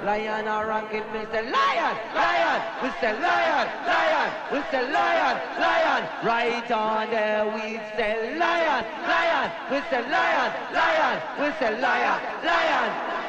Lion a rocket, me say lion, lion. We say lion, lion. We say lion, lion. Right on there, we say lion, lion. We say lion, lion. We say lion, lion.